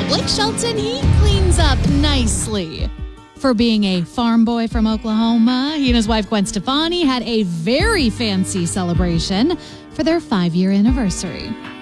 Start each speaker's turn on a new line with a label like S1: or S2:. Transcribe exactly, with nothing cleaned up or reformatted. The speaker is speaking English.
S1: Blake Shelton, he cleans up nicely. For being a farm boy from Oklahoma, he and his wife Gwen Stefani had a very fancy celebration for their five-year anniversary.